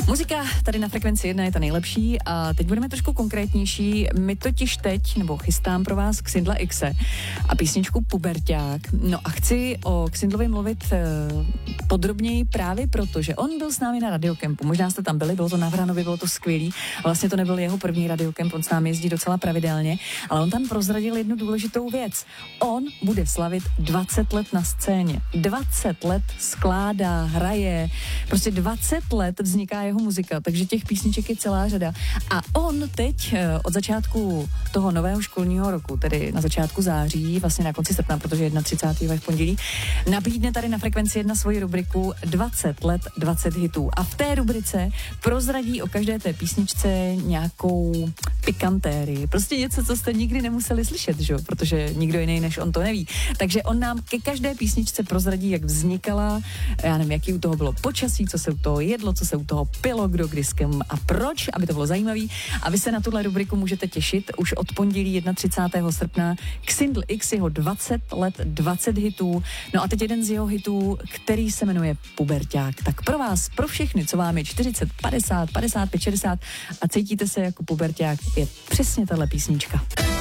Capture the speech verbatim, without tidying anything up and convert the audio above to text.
Muzika tady na Frekvenci jedna je ta nejlepší a teď budeme trošku konkrétnější. My totiž teď, nebo chystám pro vás Xindla Xe a písničku Puberťák. No a chci o Xindlovi mluvit eh, podrobněji právě proto, že on byl s námi na radiokempu. Možná jste tam byli, bylo to na Vranovi, bylo to skvělý. Vlastně to nebyl jeho první radiokemp, on s námi jezdí docela pravidelně, ale on tam prozradil jednu důležitou věc. On bude slavit dvacet let na scéně. dvacet let skládá, hraje, prostě dvacet let vzniká jeho muzika, takže těch písniček je celá řada. A on teď od začátku toho nového školního roku, tedy na začátku září, vlastně na konci srpna, protože třicátého prvního v pondělí, nabídne tady na Frekvenci jedna svoji rubriku dvacet let, dvacet hitů. A v té rubrice prozradí o každé té písničce nějakou pikantérii. Prostě něco, co jste nikdy nemuseli slyšet, že? Protože nikdo jiný než on to neví. Takže on nám ke každé písničce prozradí, jak vznikala, já nevím, jaký u toho bylo počasí, co se u toho jedlo, co se u toho pilo, kdo kdy s kým a proč, aby to bylo zajímavý. A vy se na tuhle rubriku můžete těšit už od pondělí třicátého prvního srpna. Xindl X, jeho dvacet let, dvacet hitů. No a teď jeden z jeho hitů, který se jmenuje Puberťák. Tak pro vás, pro všechny, co vám je čtyřicet, padesát, padesát pět, šedesát a cítíte se jako puberťák, je přesně tahle písnička.